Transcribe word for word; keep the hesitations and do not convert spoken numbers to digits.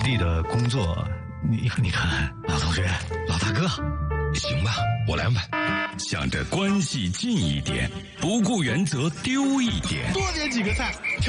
弟的工作，你你看，老同学、老大哥， 行吧，我来安排。 想着关系近一点，不顾原则丢一点， 多点几个菜。